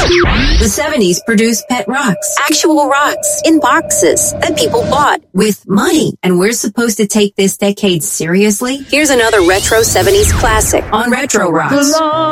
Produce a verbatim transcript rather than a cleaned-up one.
The seventies produced pet rocks. Actual rocks in boxes that people bought with money. And we're supposed to take this decade seriously? Here's another retro seventies classic on Retro Rocks.